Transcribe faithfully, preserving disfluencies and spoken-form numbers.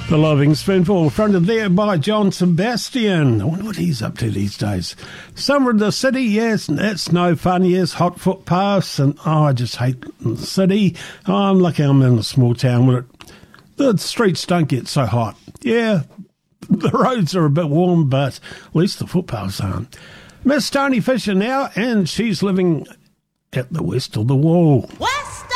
The Loving Spoonful, fronted there by John Sebastian. I wonder what he's up to these days. Summer in the city, yes, that's no fun, yes, hot footpaths, and oh, I just hate the city. Oh, I'm lucky I'm in a small town where it, the streets don't get so hot. Yeah, the roads are a bit warm, but at least the footpaths aren't. Miss Tony Fisher now, and she's living at the west of the wall. West